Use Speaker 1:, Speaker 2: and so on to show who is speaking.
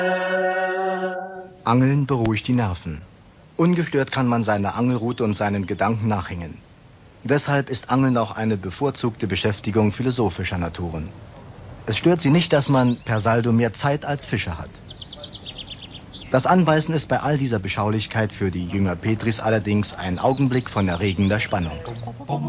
Speaker 1: Angeln beruhigt die Nerven. Ungestört kann man seiner Angelrute und seinen Gedanken nachhängen. Deshalb ist Angeln auch eine bevorzugte Beschäftigung philosophischer Naturen. Es stört sie nicht, dass man per Saldo mehr Zeit als Fischer hat. Das Anbeißen ist bei all dieser Beschaulichkeit für die Jünger Petris allerdings ein Augenblick von erregender Spannung.